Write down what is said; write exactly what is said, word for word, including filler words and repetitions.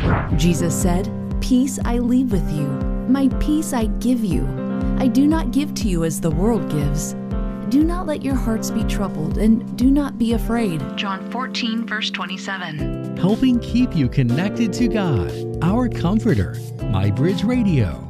Jesus said, "Peace I leave with you. My peace I give you. I do not give to you as the world gives. Do not let your hearts be troubled, and do not be afraid." John fourteen, verse twenty-seven. Helping keep you connected to God, our Comforter. MyBridge Radio.